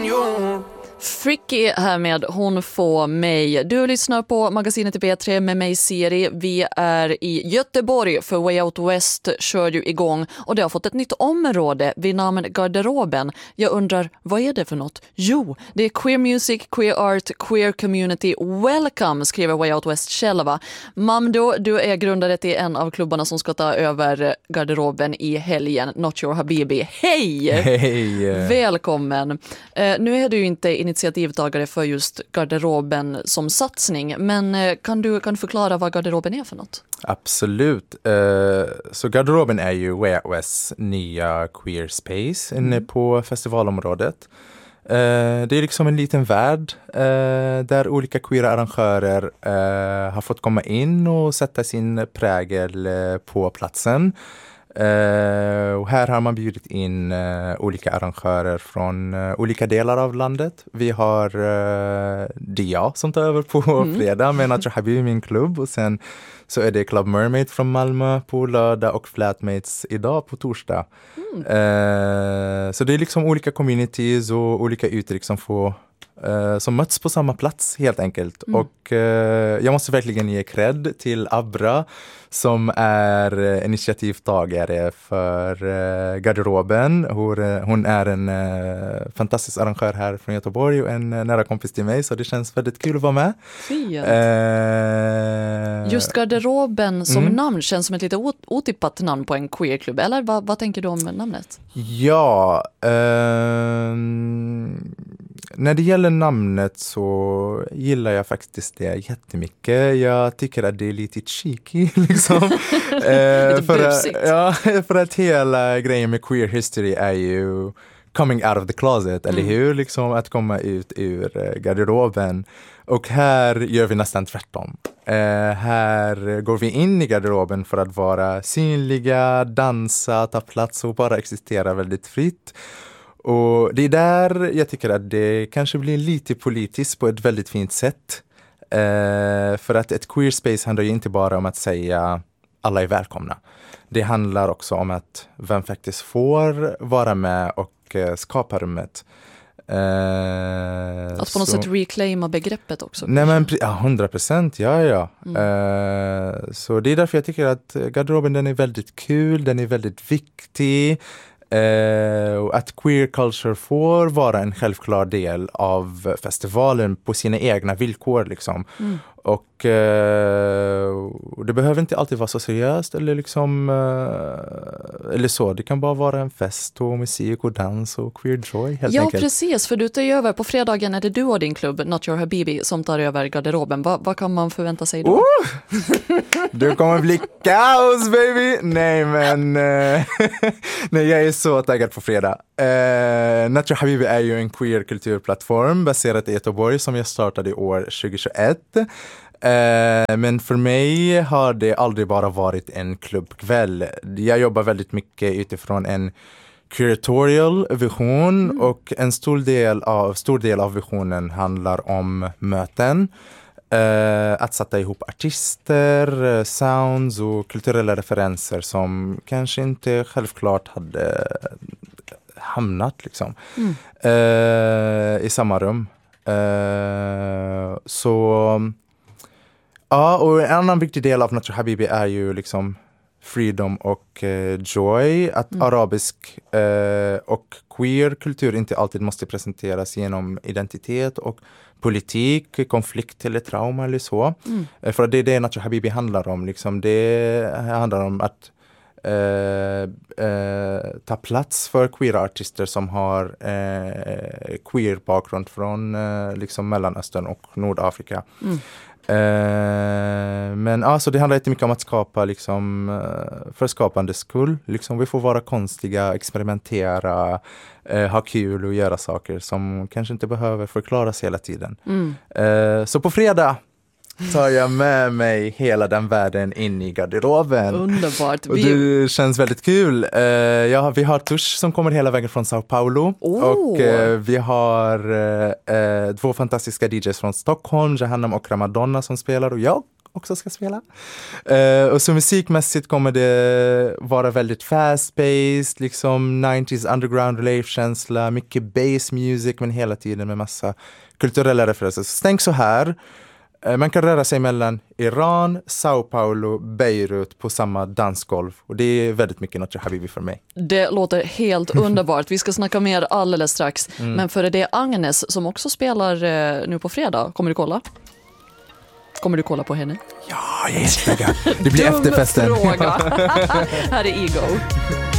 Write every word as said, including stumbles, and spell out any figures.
on you. Fricky här med Hon får mig. Du lyssnar på magasinet i B tre med mig Siri. Vi är i Göteborg för Way Out West kör ju igång och det har fått ett nytt område vid namn Garderoben. Jag undrar, vad är det för något? Jo, det är queer music, queer art, queer community. Welcome, skriver Way Out West själva. Mamdo, du är grundare till en av klubbarna som ska ta över Garderoben i helgen. Not Your Habibi. Hej! Hej! Välkommen. Uh, nu är du ju inte initiativtagare för just Garderoben som satsning, men uh, kan du kan du förklara vad Garderoben är för något? Absolut. Uh, så Garderoben är ju Way Out Wests nya queer space inne mm. på festivalområdet. Uh, det är liksom en liten värld uh, där olika queera arrangörer uh, har fått komma in och sätta sin prägel uh, på platsen. Uh, och här har man bjudit in uh, olika arrangörer från uh, olika delar av landet. Vi har uh, Dia som tar över på mm. fredag med Not Your Habibi, min klubb. Och sen så är det Club Mermaid från Malmö på lördag och Flatmates idag på torsdag. Mm. Uh, så det är liksom olika communities och olika uttryck som får Uh, som möts på samma plats helt enkelt. Mm. Och uh, jag måste verkligen ge cred till Abra som är uh, initiativtagare för uh, Garderoben. Hon, uh, hon är en uh, fantastisk arrangör här från Göteborg och en uh, nära kompis till mig, så det känns väldigt kul att vara med. Uh, Just Garderoben som mm. namn känns som ett lite otippat namn på en queerklubb, eller vad, vad tänker du om namnet? Ja, uh, när det gäller namnet så gillar jag faktiskt det jättemycket. Jag tycker att det är lite cheeky liksom. Lite för, att, ja, för att hela grejen med queer history är ju coming out of the closet, mm. eller hur? Liksom att komma ut ur garderoben. Och här gör vi nästan tvärtom. Uh, här går vi in i garderoben för att vara synliga, dansa, ta plats och bara existera väldigt fritt. Och det är där jag tycker att det kanske blir lite politiskt på ett väldigt fint sätt. Uh, för att ett queer space handlar ju inte bara om att säga alla är välkomna. Det handlar också om att vem faktiskt får vara med och uh, skapa rummet. Uh, att på något så, sätt reclaima begreppet också. Nej men ja, hundra procent, ja ja. Mm. Uh, så det är därför jag tycker att garderoben den är väldigt kul, den är väldigt viktig. Uh, och att queer culture får vara en självklar del av festivalen på sina egna villkor liksom. Mm. Och uh, det behöver inte alltid vara så seriöst eller liksom uh, eller så. Det kan bara vara en fest och musik och dans och queer joy helt ja, enkelt. Ja, precis. För du tar ju över på fredagen är det du och din klubb Not Your Habibi som tar över Garderoben. Va, vad kan man förvänta sig då? Oh! Du kommer bli kaos baby! Nej men uh, nej, jag är så taggad på fredag. Uh, Not Your Habibi är ju en queer kulturplattform baserad i Göteborg som jag startade i år tjugohundratjugoett. Uh, men för mig har det aldrig bara varit en klubbkväll. Jag jobbar väldigt mycket utifrån en curatorial vision mm. och en stor del av, stor del av visionen handlar om möten. Uh, att sätta ihop artister, sounds och kulturella referenser som kanske inte självklart hade hamnat liksom, mm. uh, i samma rum. Uh, så ja, och en annan viktig del av Not Your Habibi är ju liksom freedom och uh, joy. Att mm. arabisk uh, och queer kultur inte alltid måste presenteras genom identitet och politik, konflikt eller trauma eller så. Mm. Uh, för det är det Not Your Habibi handlar om. Liksom. Det handlar om att Uh, uh, ta plats för queer-artister som har uh, queer-bakgrund från uh, liksom Mellanöstern och Nordafrika. Mm. Uh, men alltså, det handlar inte mycket om att skapa liksom, uh, för skapandets skull. Liksom, vi får vara konstiga, experimentera, uh, ha kul och göra saker som kanske inte behöver förklaras hela tiden. Mm. Uh, så på fredag tar jag med mig hela den världen in i garderoben. Underbart. Och det känns väldigt kul. Uh, ja, vi har Tush som kommer hela vägen från Sao Paulo. Oh. Och uh, vi har uh, uh, två fantastiska D Js från Stockholm, Jahannam och Ramadonna som spelar. Och jag också ska spela. Uh, och så musikmässigt kommer det vara väldigt fast-paced, liksom nineties underground rave-känsla, mycket bass music men hela tiden med massa kulturella referenser. Så tänk så här. Man kan röra sig mellan Iran, Sao Paulo, Beirut på samma dansgolv. Och det är väldigt mycket Nacho Habibi för mig. Det låter helt underbart. Vi ska snacka mer alldeles strax. Mm. Men för det är Agnes som också spelar nu på fredag. Kommer du kolla? Kommer du kolla på henne? Ja, jag är jättetaggad. Det blir efterfesten. Fråga. Här är Ego.